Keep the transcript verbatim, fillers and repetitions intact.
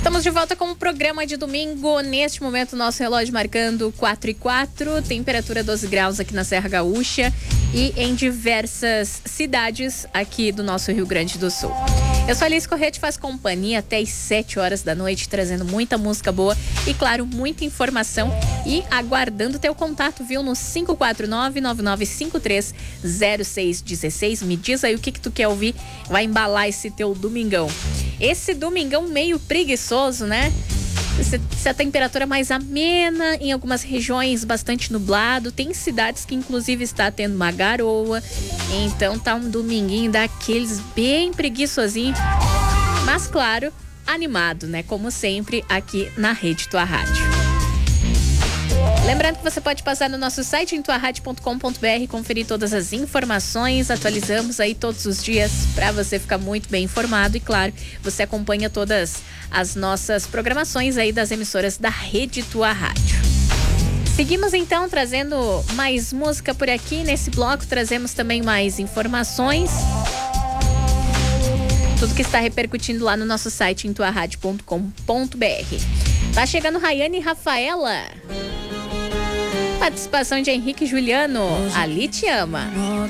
Estamos de volta com o programa de domingo. Neste momento, o nosso relógio marcando quatro e quatro, temperatura doze graus aqui na Serra Gaúcha e em diversas cidades aqui do nosso Rio Grande do Sul. Eu sou a Alice Corrêa, te faz companhia até as sete horas da noite, trazendo muita música boa e, claro, muita informação e aguardando teu contato, viu? No cinco quatro nove, nove nove cinco três, zero seis um seis. Me diz aí o que que tu quer ouvir, vai embalar esse teu domingão. Esse domingão meio preguiçoso, né? Se a temperatura mais amena, em algumas regiões bastante nublado, tem cidades que inclusive está tendo uma garoa, então tá um dominguinho daqueles bem preguiçosinho, mas claro, animado, né? Como sempre aqui na Rede Tua Rádio. Lembrando que você pode passar no nosso site em tua rádio ponto com ponto b r, conferir todas as informações, atualizamos aí todos os dias para você ficar muito bem informado e, claro, você acompanha todas as nossas programações aí das emissoras da Rede Tua Rádio. Seguimos então trazendo mais música por aqui. Nesse bloco trazemos também mais informações. Tudo que está repercutindo lá no nosso site em tua rádio ponto com ponto b r. Tá chegando Rayane e Rafaela. Participação de Henrique e Juliano. Ali te ama.